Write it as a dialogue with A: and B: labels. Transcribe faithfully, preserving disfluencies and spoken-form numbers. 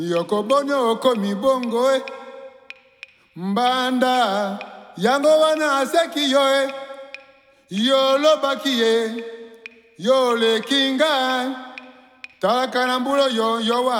A: Yoko bonyo oko mi bongo e Mbanda yango wana seki yo e Yo lo baki e Yo le kinga Talaka na mbulo yo yo wa